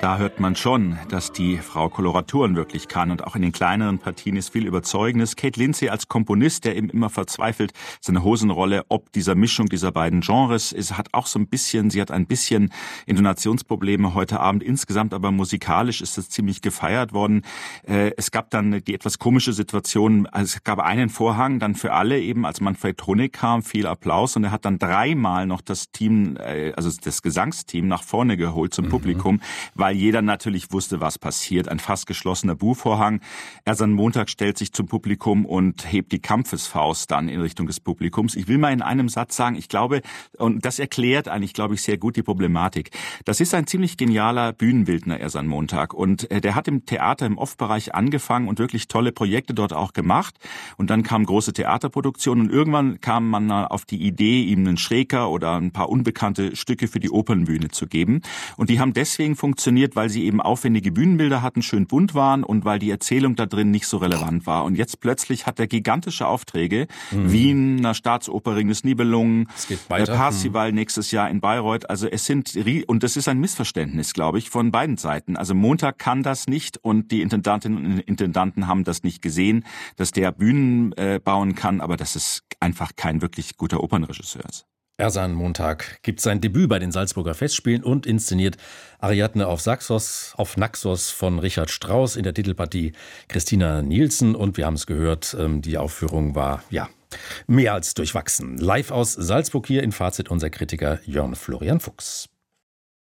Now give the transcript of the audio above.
Da hört man schon, dass die Frau Koloraturen wirklich kann. Und auch in den kleineren Partien ist viel Überzeugendes. Kate Lindsay als Komponist, der eben immer verzweifelt, seine Hosenrolle ob dieser Mischung dieser beiden Genres ist, sie hat ein bisschen Intonationsprobleme heute Abend. Insgesamt aber musikalisch ist es ziemlich gefeiert worden. Es gab dann die etwas komische Situation, also es gab einen Vorhang dann für alle eben, als Manfred Honig kam, viel Applaus. Und er hat dann dreimal noch das Team, also das Gesangsteam nach vorne geholt zum Publikum, weil jeder natürlich wusste, was passiert. Ein fast geschlossener Buchvorhang. Ersan Montag stellt sich zum Publikum und hebt die Kampfesfaust dann in Richtung des Publikums. Ich will mal in einem Satz sagen, ich glaube, und das erklärt eigentlich, glaube ich, sehr gut die Problematik. Das ist ein ziemlich genialer Bühnenbildner, Ersan Montag. Und der hat im Theater, im Off-Bereich angefangen und wirklich tolle Projekte dort auch gemacht. Und dann kamen große Theaterproduktionen und irgendwann kam man auf die Idee, ihm einen Schräger oder ein paar unbekannte Stücke für die Opernbühne zu geben. Und die haben deswegen funktioniert, weil sie eben aufwendige Bühnenbilder hatten, schön bunt waren und weil die Erzählung da drin nicht so relevant war. Und jetzt plötzlich hat er gigantische Aufträge. Wien, einer Staatsoper, Ring des Nibelungen, Parsival nächstes Jahr in Bayreuth. Also und das ist ein Missverständnis, glaube ich, von beiden Seiten. Also Montag kann das nicht und die Intendantinnen und Intendanten haben das nicht gesehen, dass der Bühnen bauen kann, aber dass es einfach kein wirklich guter Opernregisseur ist. Ersan Montag gibt sein Debüt bei den Salzburger Festspielen und inszeniert Ariadne auf Naxos von Richard Strauss, in der Titelpartie Christina Nielsen. Und wir haben es gehört, die Aufführung war, mehr als durchwachsen. Live aus Salzburg hier in Fazit unser Kritiker Jörn Florian Fuchs.